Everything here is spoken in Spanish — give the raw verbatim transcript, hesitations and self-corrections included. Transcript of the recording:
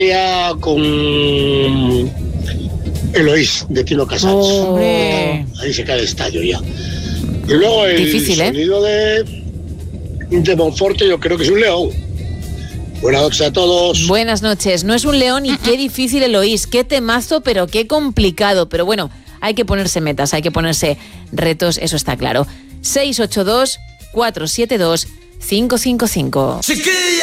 Ya con Eloís, de Tino Casals. Oh, hombre. Ahí se cae el estallo ya. Y luego el Difícil, sonido ¿eh? de, de Monforte yo creo que es un león. Buenas noches a todos. Buenas noches. No es un león y qué difícil Eloís, qué temazo, pero qué complicado. Pero bueno, hay que ponerse metas, hay que ponerse retos, eso está claro. seis ocho dos, cuatro siete dos, cinco cinco cinco.